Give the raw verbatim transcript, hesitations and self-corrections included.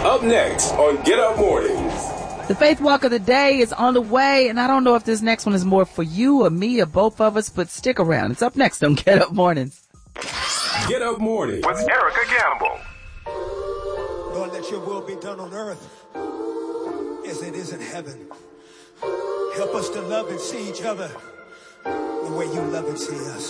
Up next on Get Up Mornings. The Faith Walk of the Day is on the way, and I don't know if this next one is more for you or me or both of us, but stick around. It's up next on Get Up Mornings. Get Up Mornings with Erica Gamble. Lord, let your will be done on earth as it is in heaven. Help us to love and see each other the way you love and see us.